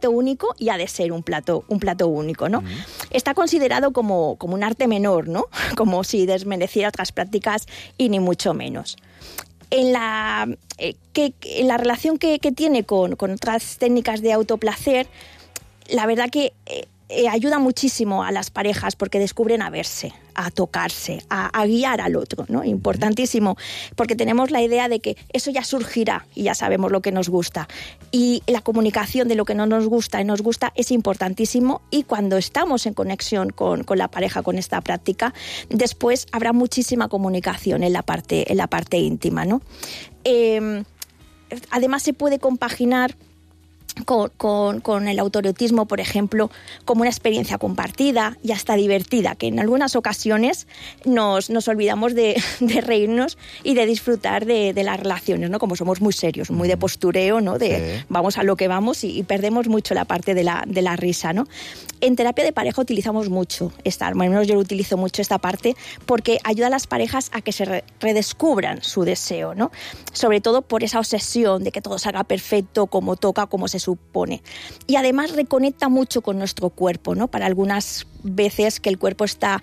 plato único y ha de ser un plato único, ¿no? Está considerado como un arte menor, ¿no? Como si desmereciera otras prácticas y ni mucho menos. En la relación que tiene con otras técnicas de autoplacer, la verdad que ayuda muchísimo a las parejas porque descubren a verse, a tocarse, a guiar al otro, ¿no? Importantísimo, porque tenemos la idea de que eso ya surgirá y ya sabemos lo que nos gusta. Y la comunicación de lo que no nos gusta y nos gusta es importantísimo, y cuando estamos en conexión con la pareja, con esta práctica, después habrá muchísima comunicación en la parte íntima, ¿no? Además se puede compaginar con el autoerotismo, por ejemplo, como una experiencia compartida y hasta divertida, que en algunas ocasiones nos olvidamos de reírnos y de disfrutar de las relaciones, ¿no? Como somos muy serios, muy de postureo, ¿no? De vamos a lo que vamos, y perdemos mucho la parte de la risa, ¿no? En terapia de pareja utilizamos mucho al menos yo utilizo mucho esta parte, porque ayuda a las parejas a que se redescubran su deseo, ¿no? Sobre todo por esa obsesión de que todo salga perfecto, como toca, como se supone. Y además reconecta mucho con nuestro cuerpo, ¿no? Para algunas veces que el cuerpo está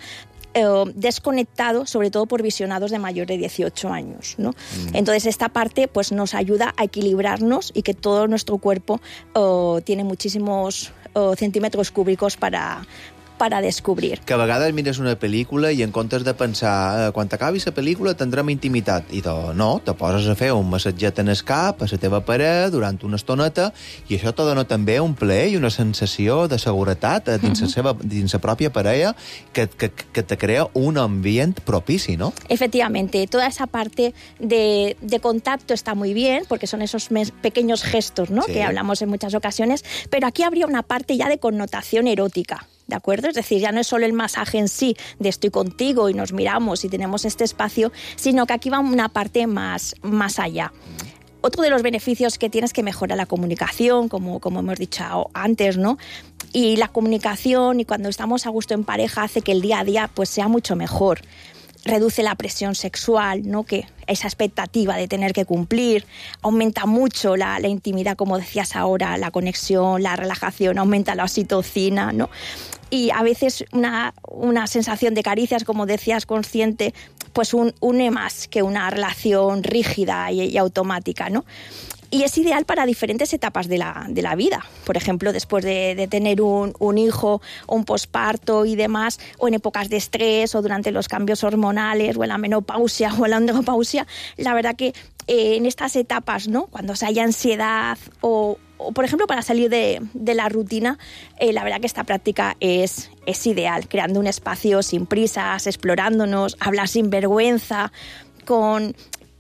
desconectado, sobre todo por visionados de mayor de 18 años, ¿no? Entonces esta parte pues nos ayuda a equilibrarnos y que todo nuestro cuerpo tiene muchísimos centímetros cúbicos para descobrir. Que a vegades mires una pel·lícula i en comptes de pensar quan acabi la pel·lícula tindrem intimitat, i no, te poses a fer un massatget en el cap a la teva parella durant una estoneta, i això te dona també un plaer i una sensació de seguretat dins la pròpia parella que te crea un ambient propici, ¿no? Efectivamente, toda esa parte de contacto está muy bien, porque son esos pequeños gestos, ¿no? Sí. Que hablamos en muchas ocasiones, pero aquí habría una parte ya de connotación erótica, ¿de acuerdo? Es decir, ya no es solo el masaje en sí, de estoy contigo y nos miramos y tenemos este espacio, sino que aquí va una parte más allá. Otro de los beneficios que tiene es que mejora la comunicación, como hemos dicho antes, ¿no? Y la comunicación, y cuando estamos a gusto en pareja, hace que el día a día pues sea mucho mejor. Reduce la presión sexual, ¿no? Que esa expectativa de tener que cumplir, aumenta mucho la intimidad, como decías ahora, la conexión, la relajación, aumenta la oxitocina, ¿no? Y a veces una sensación de caricias, como decías, consciente, pues une más que una relación rígida y automática, ¿no? Y es ideal para diferentes etapas de la vida. Por ejemplo, después de tener un hijo, o un posparto y demás, o en épocas de estrés, o durante los cambios hormonales, o en la menopausia o en la andropausia. La verdad que en estas etapas, ¿no? Cuando se haya ansiedad o por ejemplo, para salir de la rutina, la verdad que esta práctica es ideal, creando un espacio sin prisas, explorándonos, hablar sin vergüenza, con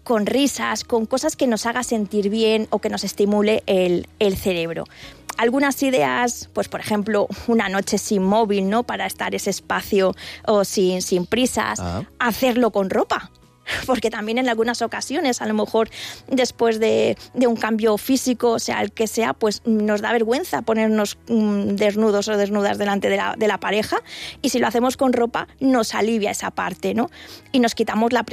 risas, con cosas que nos haga sentir bien o que nos estimule el cerebro. Algunas ideas, pues por ejemplo, una noche sin móvil, ¿no? Para estar ese espacio sin prisas, hacerlo con ropa. Porque también en algunas ocasiones, a lo mejor después de un cambio físico, o sea, el que sea, pues nos da vergüenza ponernos desnudos o desnudas delante de la pareja, y si lo hacemos con ropa nos alivia esa parte, ¿no? Y nos quitamos la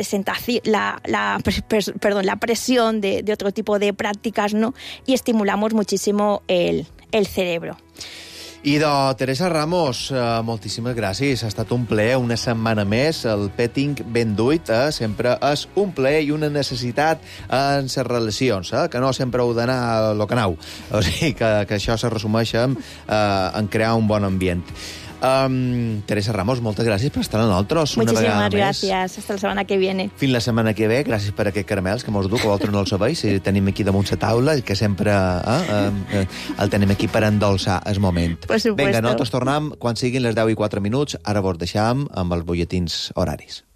presión de otro tipo de prácticas, ¿no? Y estimulamos muchísimo el cerebro. I Teresa Ramos, moltíssimes gràcies. Ha estat un plaer, una setmana més. El petting ben duit sempre és un plaer i una necessitat en les relacions, que no sempre heu d'anar a lo que aneu. O sigui, que això se resumeix en crear un bon ambient. Teresa Ramos, moltes gràcies per estar amb nosaltres una vegada més. Muchísimas gracias. Hasta la semana que viene. Fins la setmana que ve. Gràcies per aquests caramels que mos du, que vosaltres no els sabeu. Tenim aquí damunt la taula i que sempre el tenim aquí per endolçar el moment. Por supuesto. Vinga, nosaltres tornem quan siguin les 10:04. Ara vos deixam amb els bolletins horaris.